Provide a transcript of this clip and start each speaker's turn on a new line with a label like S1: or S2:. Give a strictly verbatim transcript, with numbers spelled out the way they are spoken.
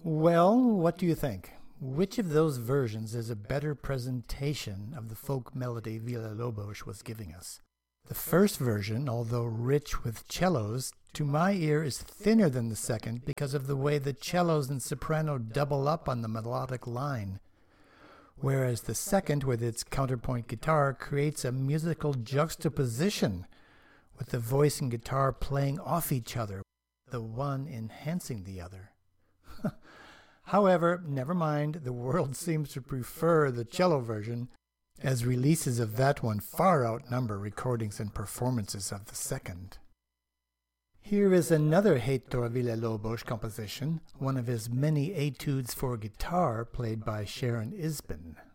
S1: Well, what do you think? Which of those versions is a better presentation of the folk melody Villa-Lobos was giving us? The first version, although rich with cellos, to my ear is thinner than the second because of the way the cellos and soprano double up on the melodic line, whereas the second, with its counterpoint guitar, creates a musical juxtaposition, with the voice and guitar playing off each other, the one enhancing the other. However, never mind, the world seems to prefer the cello version, as releases of that one far outnumber recordings and performances of the second. Here is another Heitor Villa-Lobos composition, one of his many etudes for guitar played by Sharon Isbin.